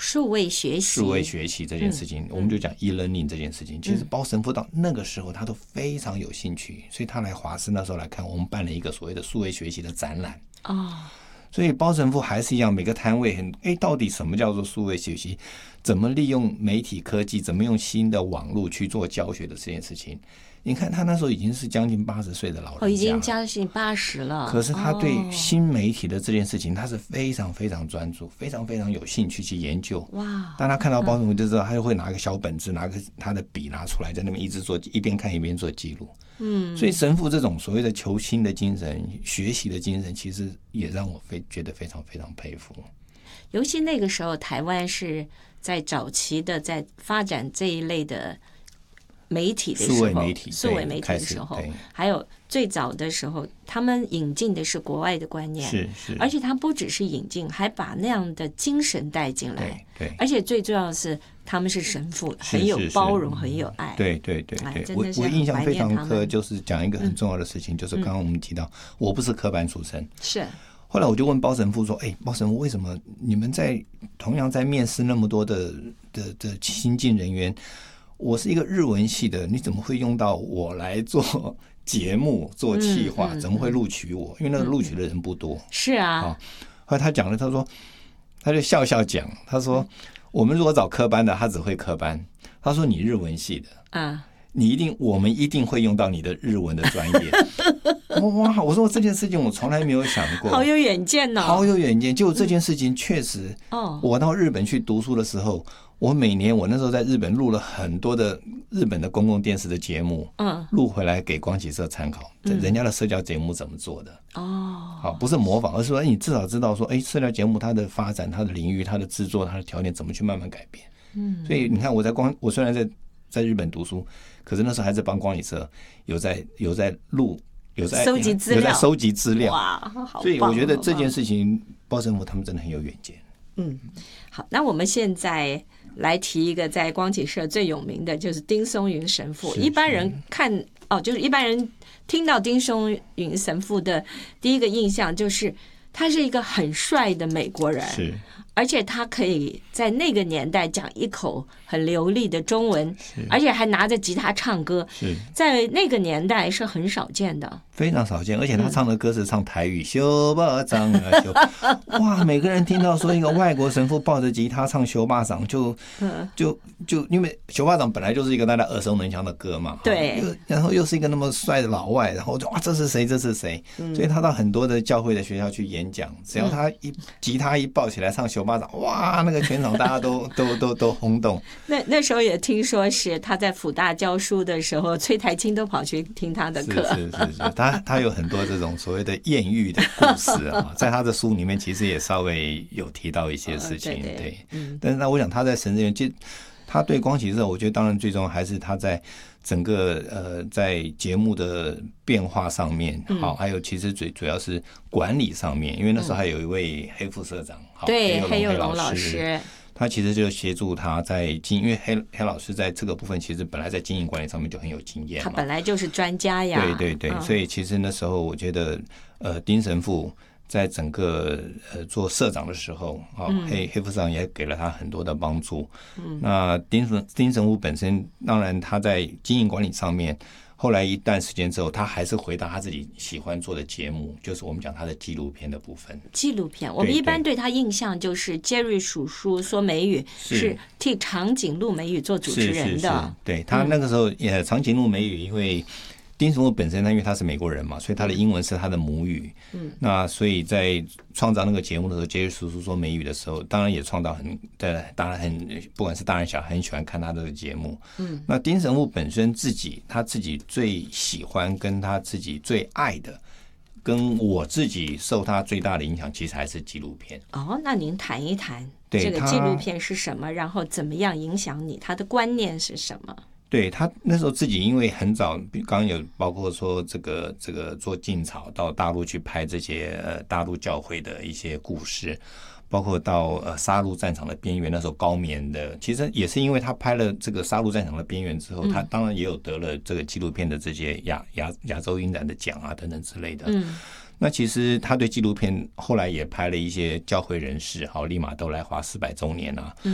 数位学习这件事情，我们就讲 e-learning 这件事情。其实包神父到那个时候他都非常有兴趣，所以他来华师那时候来看，我们办了一个所谓的数位学习的展览。所以包神父还是一样，每个摊位到底什么叫做数位学习？怎么利用媒体科技？怎么用新的网络去做教学的这件事情？你看他那时候已经是将近80岁的老人家了， 已经将近80了。 可是他对新媒体的这件事情，他是非常非常专注，非常非常有兴趣去研究。哇！当他看到包神父就知道，他就会拿个小本子，拿个他的笔拿出来，在那边一直做，一边看一边做记录。所以神父这种所谓的求新的精神、学习的精神，其实也让我觉得非常非常佩服。 尤其那个时候，台湾是在早期的在发展这一类的媒体的时候，数位媒体的时候，还有最早的时候，他们引进的是国外的观念， 是， 而且他不只是引进，还把那样的精神带进来， 对， 而且最重要的是，他们是神父，很有包容，很有爱， 对。我印象非常刻，就是讲一个很重要的事情，就是刚刚我们提到，我不是科班出身， 是。 后来我就问包神父说：“包神父，为什么你们同样在面试那么多的新进人员？我是一个日文系的，你怎么会用到我来做节目、做企划？怎么会录取我？因为那个录取的人不多。” 是啊。 后来他讲了，他就笑笑讲，他说：“我们如果找科班的，他只会科班。他说你日文系的我们一定会用到你的日文的专业。”哇！我说这件事情我从来没有想过， 好有远见哦， 好有远见。就这件事情确实，我到日本去读书的时候，我每年我那时候在日本录了很多的日本的公共电视的节目，录回来给光启社参考，人家的社交节目怎么做的。好，不是模仿，而是说你至少知道说，社交节目它的发展、它的领域、它的制作、它的条件怎么去慢慢改变。所以你看，我虽然在日本读书，可是那时候还是帮光启社有在录。有在收集资料， 哇，好棒！ 所以我觉得这件事情，包神父他们真的很有远见。 好，那我们现在来提一个在光启社最有名的，就是丁松云神父。一般人就是一般人听到丁松云神父的第一个印象就是他是一个很帅的美国人， 是。 而且他可以在那个年代讲一口很流利的中文，而且还拿着吉他唱歌，在那个年代是很少见的， 非常少见。而且他唱的歌是唱台语，修巴掌啊，哇！每个人听到说一个外国神父抱着吉他唱修巴掌，就因为修巴掌本来就是一个大家耳熟能详的歌嘛， 对。 然后又是一个那么帅的老外，然后就哇，这是谁？这是谁？所以他到很多的教会的学校去演讲，只要他吉他一抱起来唱修巴掌，哇，那个全场大家都轰动。 那时候也听说是他在辅大教书的时候，崔台青都跑去听他的课。 是，他有很多这种所谓的艳遇的故事啊，在他的书里面其实也稍微有提到一些事情。对。但是我想他在神职院，他对光启社，我觉得当然最重要还是他在整个在节目的变化上面，还有其实最主要是管理上面，因为那时候还有一位黑副社长， 对，黑幼龙老师， 他其实就协助他在因为黑老师在这个部分其实本来在经营管理上面就很有经验嘛， 他本来就是专家呀。 对，所以其实那时候我觉得丁神父在整个做社长的时候，黑副社长也给了他很多的帮助。那丁神父本身当然他在经营管理上面，后来一段时间之后，他还是回到他自己喜欢做的节目，就是我们讲他的纪录片的部分。纪录片，我们一般对他印象就是杰瑞叔叔说美语是替长颈鹿美语做主持人的。对，他那个时候长颈鹿美语，因为丁神父本身，因为他是美国人嘛，所以他的英文是他的母语。那所以在创造那个节目的时候，杰瑞叔叔说美语的时候，当然也创造当然不管是大人小孩很喜欢看他的节目。那丁神父本身他自己最喜欢跟他自己最爱的，跟我自己受他最大的影响，其实还是纪录片。那您谈一谈这个纪录片是什么，然后怎么样影响你？他的观念是什么？对，他那时候自己因为很早，刚刚有包括说这个做晋朝到大陆去拍这些大陆教会的一些故事，包括到杀戮战场的边缘，那时候高棉的，其实也是因为他拍了这个杀戮战场的边缘之后，他当然也有得了这个纪录片的这些亚洲影展的奖啊等等之类的。那其实他对纪录片后来也拍了一些教会人士，利玛窦来华400周年啊，